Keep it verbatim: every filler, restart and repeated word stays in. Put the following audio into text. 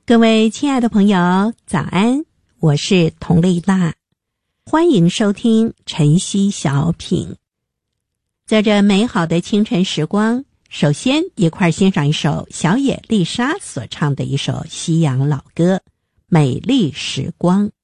各位亲爱的朋友，早安，我是佟丽娜，欢迎收听晨曦小品。在这美好的清晨时光，首先一块欣赏一首小野丽莎所唱的一首西洋老歌《美丽时光》。